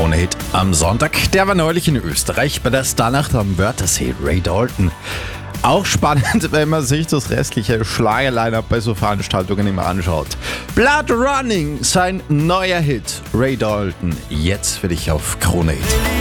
Krone-Hit am Sonntag. Der war neulich in Österreich bei der Starnacht am Wörthersee, Ray Dalton. Auch spannend, wenn man sich das restliche Schlager-Line-Up bei so Veranstaltungen immer anschaut. Blood Running, sein neuer Hit, Ray Dalton, jetzt für dich auf Krone-Hit.